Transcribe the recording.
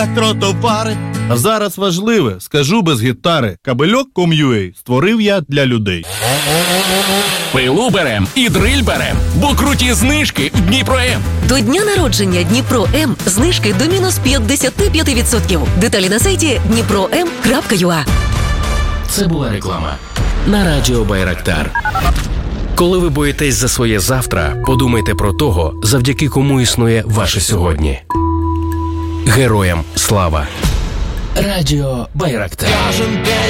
тротопари. А зараз важливе, скажу без гітари. Кабельок.com.ua створив я для людей. Пилу берем і дриль берем, бо круті знижки в Дніпро-М. До дня народження Дніпро-М знижки до мінус 55%. Деталі на сайті dnipro.m.ua. Це була реклама на радіо Байрактар. Коли ви боїтесь за своє завтра, подумайте про того, завдяки кому існує ваше сьогодні. Героям слава. Радіо Байрактар.